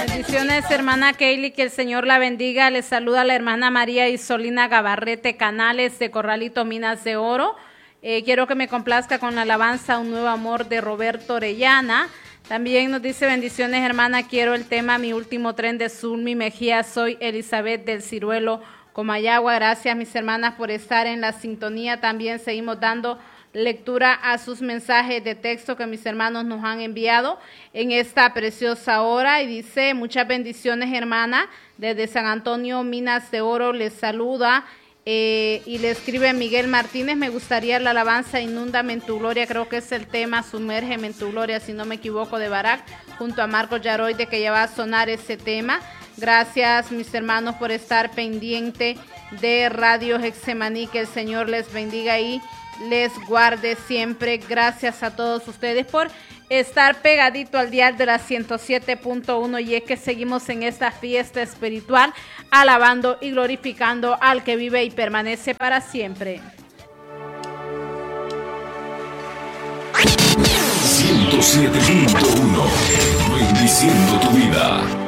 Bendiciones, hermana Kaylee, que el Señor la bendiga. Les saluda la hermana María Isolina Gabarrete Canales de Corralito, Minas de Oro. Quiero que me complazca con la alabanza Un Nuevo Amor de Roberto Orellana. También nos dice: bendiciones, hermana, quiero el tema Mi Último Tren de Zulmi Mejía. Soy Elizabeth del Ciruelo, Comayagua. Gracias, mis hermanas, por estar en la sintonía. También seguimos dando lectura a sus mensajes de texto que mis hermanos nos han enviado en esta preciosa hora. Y dice: muchas bendiciones, hermana, desde San Antonio, Minas de Oro, les saluda. Y le escribe Miguel Martínez: me gustaría la alabanza Inúndame en tu gloria. Creo que es el tema Sumérgeme en tu gloria, si no me equivoco, de Barak, junto a Marcos Yaroide, que ya va a sonar ese tema. Gracias, mis hermanos, por estar pendiente de Radio Getsemaní. Que el Señor les bendiga y les guarde siempre. Gracias a todos ustedes por estar pegadito al dial de la 107.1, y es que seguimos en esta fiesta espiritual, alabando y glorificando al que vive y permanece para siempre. 107.1, bendiciendo tu vida.